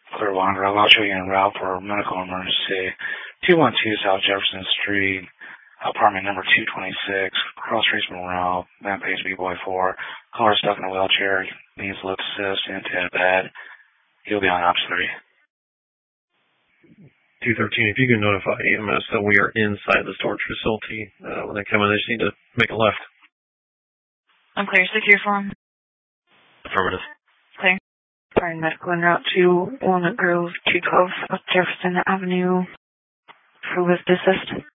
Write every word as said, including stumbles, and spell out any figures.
Clear one, Grove. I'll show you en route for medical emergency. two one two South Jefferson Street, apartment number two twenty-six, Cross Streets Monroe, map page B-Boy four. Caller stuck in a wheelchair, needs lift assist, into a bed. He'll be on ops three. two thirteen, if you can notify E M S that we are inside the storage facility. Uh, when they come in, they just need to make a left. I'm clear. Secure form. Affirmative. Clear. Firing medical en route to Walnut Grove, two twelve South Jefferson Avenue for lift assist.